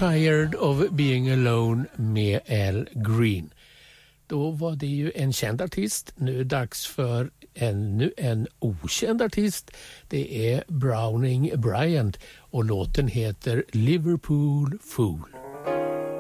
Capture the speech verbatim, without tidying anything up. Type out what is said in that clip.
Tired of Being Alone med Al Green. Då var det ju en känd artist. Nu är det dags för ännu en okänd artist. Det är Browning Bryant och låten heter Liverpool Fool.